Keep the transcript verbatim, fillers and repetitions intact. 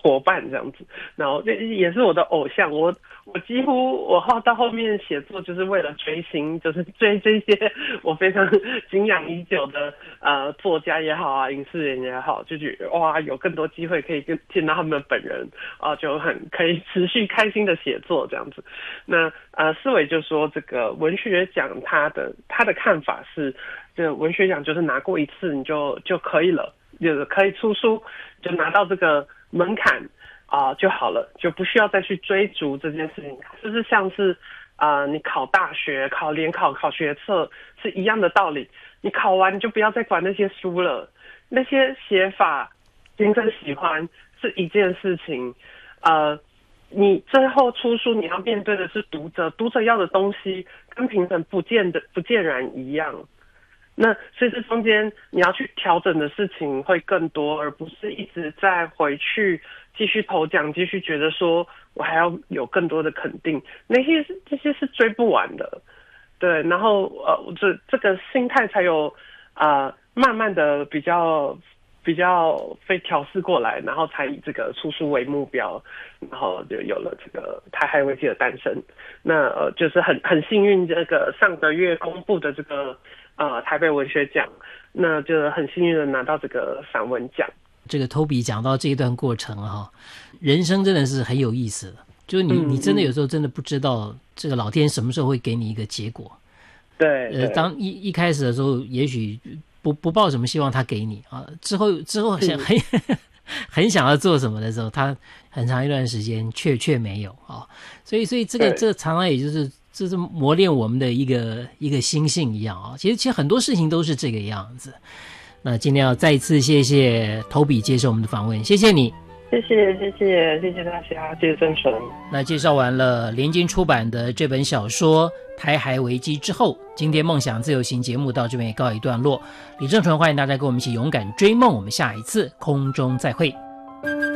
伙伴这样子，然后也是我的偶像，我我几乎我后到后面写作就是为了追星，就是追这些我非常敬仰已久的呃作家也好啊，影视人也好，就觉得哇有更多机会可以跟见到他们本人啊、呃，就很可以持续开心的写作这样子。那呃思维就说这个文学奖他的他的看法是，这个文学奖就是拿过一次你就就可以了，就是可以出书，就拿到这个门槛啊、呃、就好了，就不需要再去追逐这件事情，就是像是啊、呃、你考大学、考联考、考学测是一样的道理，你考完你就不要再管那些书了，那些写法评审喜欢是一件事情，呃，你最后出书你要面对的是读者，读者要的东西跟评审不见得不尽然一样。那所以这中间你要去调整的事情会更多，而不是一直在回去继续投奖，继续觉得说我还要有更多的肯定，那些这些是追不完的，对。然后呃，这这个心态才有啊、呃，慢慢的比较比较被调试过来，然后才以这个出书为目标，然后就有了这个台海危机的诞生。那呃，就是很很幸运，这个上个月公布的这个。呃，台北文学奖，那就很幸运的拿到这个散文奖。 这个 Toby 讲到这一段过程哈，人生真的是很有意思的，就是你、嗯、你真的有时候真的不知道这个老天什么时候会给你一个结果。 对， 呃，当一一开始的时候，也许不不抱什么希望他给你啊，之后之后想很很想要做什么的时候，他很长一段时间却却没有啊，所以所以这个这常常也就是。这是磨练我们的一个一个心性一样啊，其实其实很多事情都是这个样子。那今天要再一次谢谢Toby接受我们的访问，谢谢你， 谢谢谢谢谢谢大家，谢谢真纯。 那介绍完了联经出版的这本小说《台海危机》之后，今天梦想自由行节目到这边也告一段落。李正纯欢迎大家跟我们一起勇敢追梦，我们下一次空中再会。